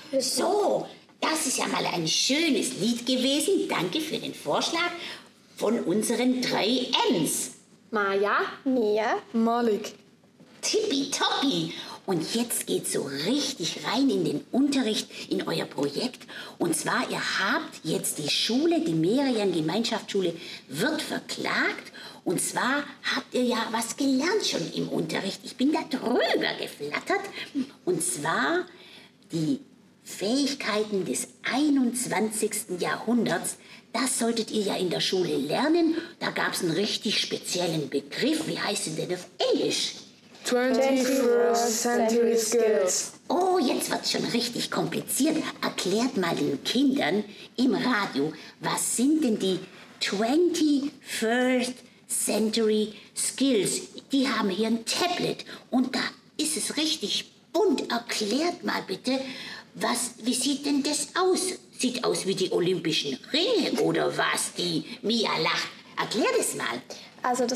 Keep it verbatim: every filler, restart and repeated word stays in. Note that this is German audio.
So, das ist ja mal ein schönes Lied gewesen. Danke für den Vorschlag von unseren drei M's. Maja, Mia, Malik. Tippitoppi. Und jetzt geht's so richtig rein in den Unterricht, in euer Projekt. Und zwar, ihr habt jetzt die Schule, die Merian-Gemeinschaftsschule, wird verklagt. Und zwar habt ihr ja was gelernt schon im Unterricht. Ich bin da drüber geflattert. Und zwar die Fähigkeiten des einundzwanzigsten Jahrhunderts. Das solltet ihr ja in der Schule lernen. Da gab es einen richtig speziellen Begriff. Wie heißt denn der auf Englisch? twenty-first Century Skills. Oh, jetzt wird's schon richtig kompliziert. Erklärt mal den Kindern im Radio, was sind denn die twenty-first Century Skills? Die haben hier ein Tablet und da ist es richtig bunt. Erklärt mal bitte, was, wie sieht denn das aus? Sieht aus wie die Olympischen Ringe oder was? Die Mia lacht. Erklär das mal. also das